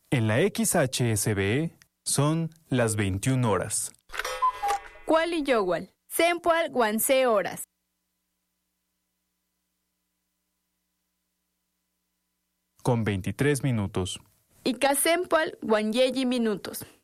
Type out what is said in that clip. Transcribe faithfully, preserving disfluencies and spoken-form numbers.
En la X H S B son las veintiuna horas. Kuali yowal, sempual guanse horas. Con veintitrés minutos. Ika sempual guanyeyi minutos.